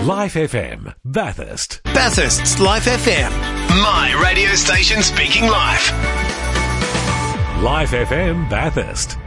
Life FM, Bathurst. Bathurst's Life FM. My radio station speaking life. Life FM, Bathurst.